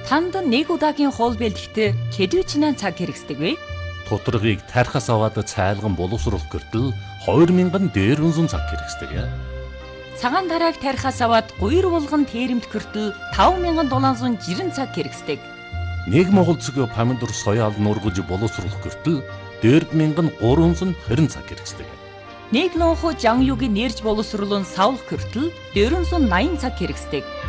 Танд нэг удаагийн хоол бэлтгэхдээ хэдвчнэн цаг хэрэгсдэг вэ? Тутаргыг тархаас аваад цайлган боловсруулах гэртэл 2000 дээрвэн цаг хэрэгсдэг. Цагаан дарааг тархаас аваад гуйр булган тэрэмт гэртэл 5760 цаг хэрэгсдэг. Нэг Монгол цэг помидор соёал нургаж боловсруулах гэртэл 4320 цаг хэрэгсдэг. Нэг лонхо жан юуг нэрж боловсруулан савлах гэртэл 480 цаг хэрэгсдэг.